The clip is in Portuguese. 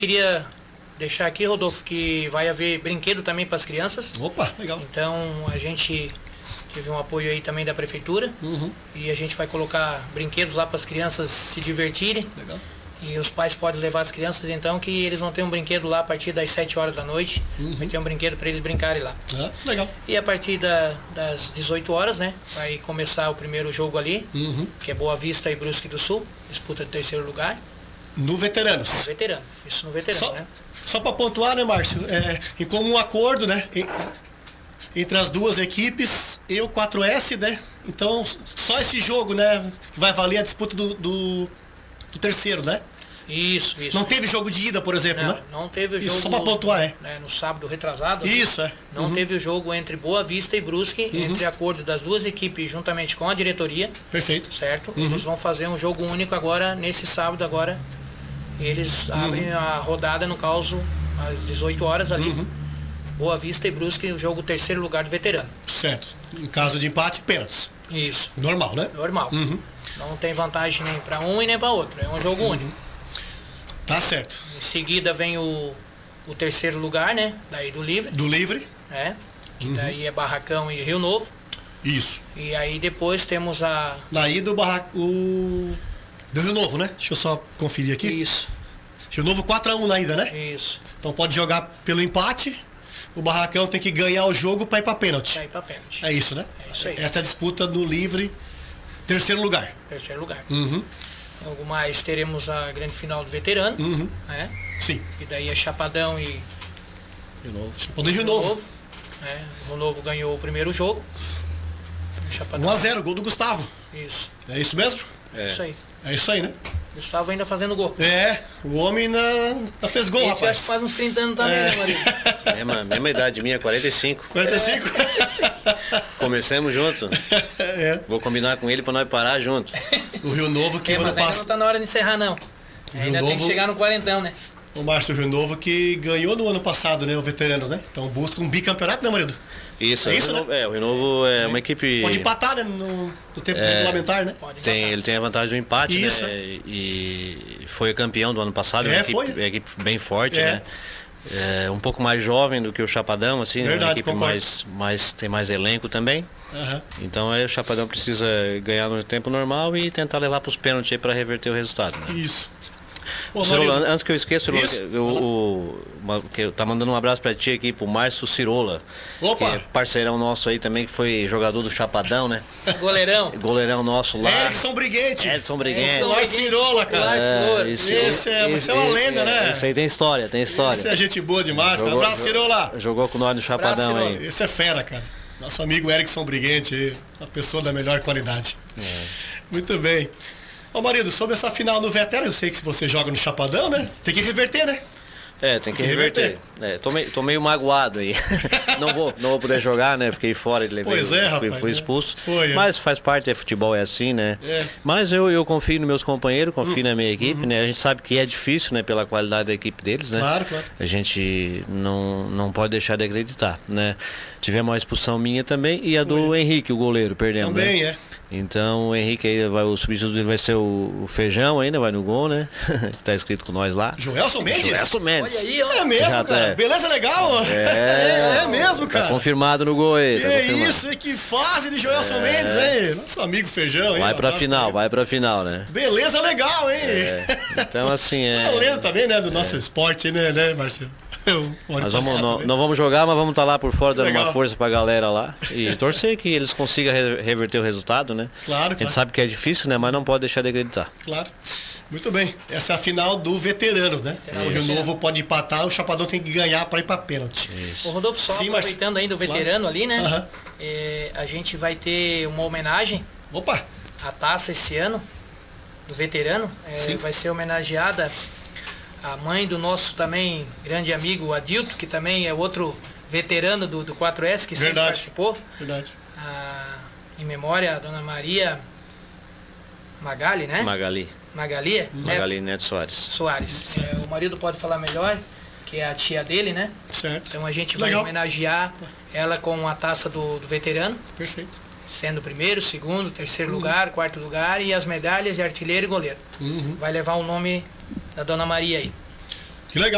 Queria deixar aqui, Rodolfo, que vai haver brinquedo também para as crianças. Opa, legal. Então a gente teve um apoio aí também da prefeitura. E a gente vai colocar brinquedos lá para as crianças se divertirem. Legal. E os pais podem levar as crianças, então, que eles vão ter um brinquedo lá a partir das 7 horas da noite. Vai ter um brinquedo para eles brincarem lá. Ah, legal. E a partir das 18 horas, né, vai começar o primeiro jogo ali, que é Boa Vista e Brusque do Sul, disputa de terceiro lugar. No veteranos. No veterano, isso no veterano, né? Só para pontuar, né, Márcio? Em comum acordo, né, entre as duas equipes e o 4S, né? Então, só esse jogo, né, que vai valer a disputa do terceiro, né? Isso. Não teve jogo de ida, por exemplo, não, né? Não teve o jogo. Isso, só para pontuar, no sábado retrasado. Isso, Não teve o jogo entre Boa Vista e Brusque, entre acordo das duas equipes, juntamente com a diretoria. Perfeito. Certo? Eles vão fazer um jogo único agora, nesse sábado agora. Eles abrem a rodada, no caso, às 18 horas ali. Boa Vista e Brusque, o jogo terceiro lugar do veterano. Certo. Em caso de empate, pênaltis. Isso. Normal, né? Normal. Não tem vantagem nem para um e nem para outro. É um jogo único. Tá certo. Em seguida vem o terceiro lugar, né? Daí do Livre. Do Livre. Que daí é Barracão e Rio Novo. Isso. E aí depois temos a... Daí do do Rio Novo, né? Deixa eu só conferir aqui. Isso. Rio Novo 4-1 na ida, né? Isso. Então pode jogar pelo empate. O Barracão tem que ganhar o jogo para ir para pênalti. Pra ir pra pênalti. É isso, né? É isso aí. Essa é a disputa no Livre, terceiro lugar. Terceiro lugar. Logo mais teremos a grande final do veterano. Né? Sim. E daí é Chapadão e Rio Novo. Chapadão e Rio Novo. O Rio Novo ganhou o primeiro jogo. 1-0, gol do Gustavo. Isso. É isso mesmo? Isso aí. É isso aí, né? Gustavo ainda fazendo gol. O homem ainda fez gol, Esse rapaz. acho que faz uns 30 anos também, né, Maria? Mesma idade minha, 45. 45? Comecemos junto. Vou combinar com ele pra nós parar junto. O Rio Novo que mas ainda não tá na hora de encerrar, não. Ainda tem que chegar no quarentão, né? O Márcio, Rio Novo que ganhou no ano passado, né? O Veteranos, né? Então busca um bicampeonato, né, marido? Isso, é isso, né? O Rio Novo é uma equipe... Pode empatar, né? No tempo regulamentar, né? Ele tem a vantagem do empate, isso, né? E foi campeão do ano passado. Foi. Uma equipe bem forte, né? Um pouco mais jovem do que o Chapadão, assim. Verdade, uma equipe tem mais elenco também. Então o Chapadão precisa ganhar no tempo normal e tentar levar para os pênaltis para reverter o resultado, né? Isso. Cirola, antes que eu esqueça, tá mandando um abraço pra ti aqui, pro Márcio Cirola. Opa! Que é parceirão nosso aí também, que foi jogador do Chapadão, né? Goleirão. Goleirão nosso lá. Edson Briguente. Márcio Cirola, cara. Esse é uma lenda, né? Isso aí tem história. Esse é gente boa demais, cara. Abraço, Cirola. Jogou com nós no Chapadão aí. Esse é fera, cara. Nosso amigo Erickson Briguente, uma pessoa da melhor qualidade. Muito bem. Ô marido, sobre essa final no veterano, eu sei que se você joga no Chapadão, né? Tem que reverter, né? Tem que reverter. Tô meio magoado aí. não vou poder jogar, né? Fiquei fora, rapaz. Fui expulso. Foi, mas faz parte, futebol é assim, né? Mas eu confio nos meus companheiros, confio na minha equipe, né? A gente sabe que é difícil, né? Pela qualidade da equipe deles, né? Claro. A gente não pode deixar de acreditar, né? Tivemos uma expulsão minha também e a do Henrique, o goleiro, perdemos. Também, né? Então o Henrique aí o substituto dele vai ser o Feijão ainda, vai no gol, né? Que tá escrito com nós lá. Joelson Mendes? Olha aí, ó. É mesmo, cara. Beleza legal? É mesmo, cara. Tá confirmado no gol aí. Isso, e que fase de Joelson Mendes, hein? Nosso amigo Feijão, hein? Vai pra final, né? Beleza legal, hein? Então assim é lenda também, né? Do nosso esporte, né, Marcelo? Nós não vamos jogar, mas vamos estar lá por fora dando uma força pra galera lá e torcer que eles consigam reverter o resultado, né? Claro. A gente sabe que é difícil, né? Mas não pode deixar de acreditar. Claro. Muito bem. Essa é a final do veteranos, né? O Rio Novo pode empatar, o Chapadão tem que ganhar para ir para pênalti. O Rodolfo, só aproveitando ainda o veterano ali, né? A gente vai ter uma homenagem. Opa! A taça esse ano do veterano vai ser homenageada a mãe do nosso também grande amigo Adilto, que também é outro veterano do 4S, que sempre participou. Verdade. Em memória, a dona Maria Magali, né? Magali Neto Soares. O marido pode falar melhor, que é a tia dele, né? Certo. Então a gente vai homenagear ela com a taça do veterano. Perfeito. Sendo primeiro, segundo, terceiro lugar, quarto lugar e as medalhas de artilheiro e goleiro. Vai levar o nome da dona Maria aí.